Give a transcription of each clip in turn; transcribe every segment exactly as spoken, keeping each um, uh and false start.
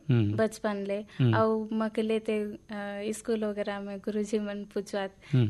बचपन ले और मके लेते स्कूल वगैरह में गुरुजी मन पूछवात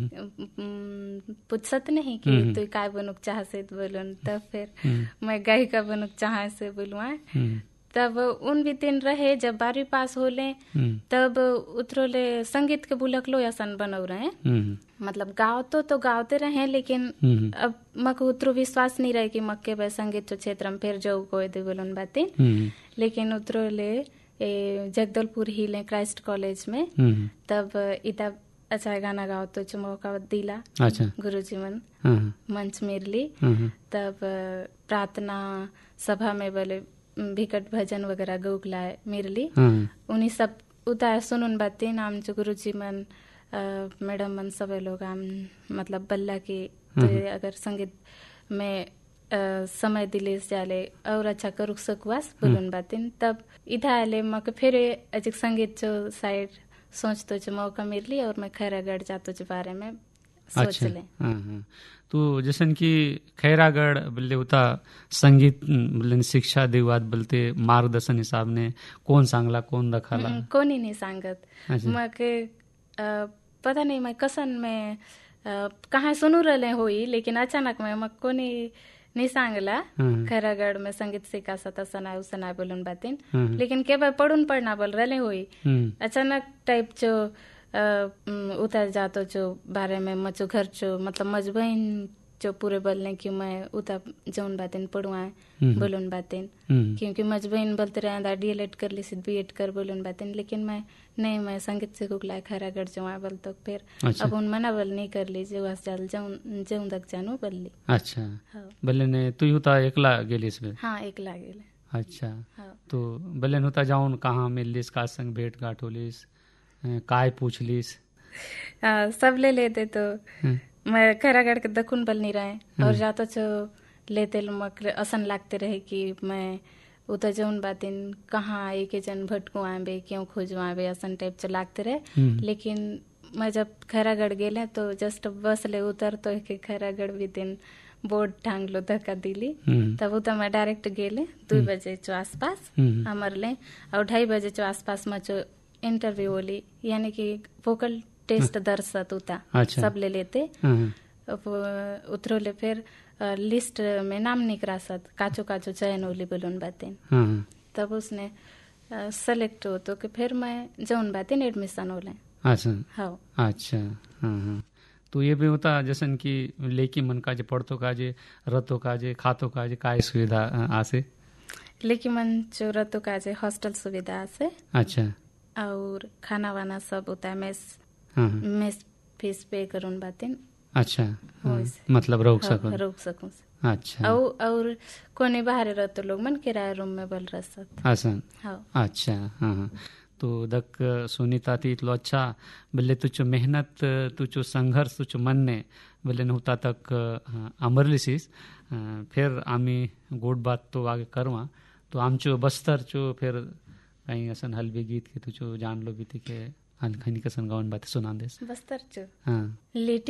पूछत नहीं कि तू काय बनूक चाह से बोलन, तब फिर मैं गायिका बनूक चाह से बोलवा। तब उन भी दिन रहे जब बारहवीं पास होले तब उतरोले संगीत के बुलक लो यासन बनौ रहे, मतलब गाँव तो तो गावते रहे, लेकिन अब मक उतरो विश्वास नहीं रहे कि मक्के भाई संगीत क्षेत्र में फिर जाऊ कोई दे बोलन बातें। लेकिन उतरोले जगदलपुर ही ले क्राइस्ट कॉलेज में, तब इता अच्छा गाना गाओ तो जो मौका दिला गुरुजी मन मंच मेरली। तब प्रार्थना सभा में बोले भिकट भजन वगैरह गौकला मेरली, उन्हीं सब उतार सुनुन बातें नाम जो गुरुजी मन मैडम मन सब लोग आम मतलब बल्ला की तो अगर संगीत में आ, समय दिले जाले और अच्छा करुक सकुआस बोलून बातें। तब इधर आले मक फिर अजिक संगीत जो साइड सोच तो जो मौका मिली और मैं खैरागढ़ जातो जो बारे में सोच अच्छा, ले। हाँ हाँ। तो जैसन कि खैरागढ़ बोले होता संगीत बोले शिक्षा देवाद बोलते मार्गदर्शन हिसाब ने कौन सांगला कौन रखाला कौन ही नहीं सांगत। मके पता नहीं मैं कसन में कहाँ सुनू रहे हुई, लेकिन अचानक में मक को नहीं नहीं सांगला खैरागढ़ में संगीत सीखा सता सना सना बोलन बातें, लेकिन के बार पढ़ून पढ़ना बोल रहे हुई अचानक टाइप जो उतर जातो जो बारे में मचो घर जो मतलब मजबून जो पूरे बोलने की मैं उतर जौन बातें पढ़ुआ बोलन बातें, क्योंकि मजबून बोलते रहे डीएलएड कर ली सिर्फ बीएड कर बोलन बातें, लेकिन मैं नहीं मैं संगीत से गुगला खैरागढ़ जो बोल तो फिर अच्छा। अब उन मना बोल नहीं कर ली जो जाल जाऊं जाऊं तक जानू बोल ली। अच्छा हाँ। बल्ले ने तू होता एकला गेली इसमें? हाँ एकला गेले। अच्छा हाँ। तो बल्ले होता जाऊन कहाँ मिललिस का संग भेंट घाट होलिस काय पूछलिस? सब ले लेते तो मैं खैरागढ़ के दखुन बल नहीं रहे और जातो जो लेते मक असन लागते रहे कि मैं उतर जौन बातें कहाँ एक जन भटकू आवे क्यों खोजू आवे असन टाइप से लागते रहे। लेकिन मैं जब खैरागढ़ गेले तो जस्ट बस ले उतर तो एक खैरागढ़ भी दिन बोर्ड टांग लो धक्का दिली, तब उतर मैं डायरेक्ट गेले दो बजे चो आस पास हमार ले और ढाई बजे चो आस पास में जो इंटरव्यू होली यानी कि वोकल टेस्ट दर्शत उता अच्छा। सब ले लेते उतरो ले फिर लिस्ट में नाम निकरा सत काचो काचो चयन होली बोलन बातें, तब उसने सेलेक्ट हो तो कि फिर मैं जौन बातें एडमिशन होले। अच्छा हाँ अच्छा हाँ हाँ। तो ये भी होता जैसन कि लेकी मन का जे पढ़तो का जे रतो का जे खातो का जे काय सुविधा आसे? लेकी मन जो रतो का जे हॉस्टल सुविधा आसे। अच्छा और खाना वाना सब होता है मेस मेस फीस पे करून बातें। अच्छा मतलब रोक सको रोक सकूं। अच्छा और और कोने बाहर रहते लोग मन किराया रूम में बोल रसत। अच्छा हाँ अच्छा हाँ। तो दक सुनीता थी तो अच्छा बोले तुझो मेहनत तुझो संघर्ष तुझो मन ने बोले नहुता तक अमरलिसिस फिर आम्ही गोड बात तो आगे करवा तो आमचो बस्तर चो फिर कहीं असन हलवे गीत के तुझो जान लो भी थी के खनी कसन गावन बातें सुना देस बस्तर चो हाँ।